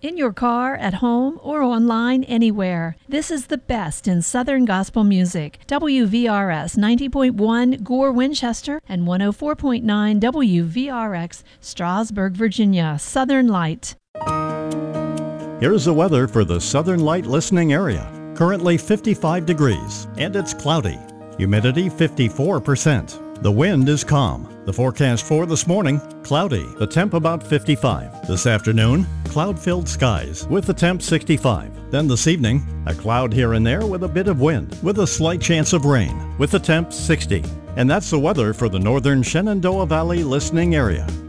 In your car, at home, or online, anywhere. This is the best in Southern gospel music. WVRS 90.1 Gore, Winchester, and 104.9 WVRX Strasburg, Virginia. Southern Light. Here's the weather for the Southern Light listening area. Currently 55 degrees, and it's cloudy. Humidity 54%. The wind is calm. The forecast for this morning, cloudy. The temp about 55. This afternoon, cloud-filled skies with the temp 65. Then this evening, a cloud here and there with a bit of wind with a slight chance of rain with the temp 60. And that's the weather for the northern Shenandoah Valley listening area.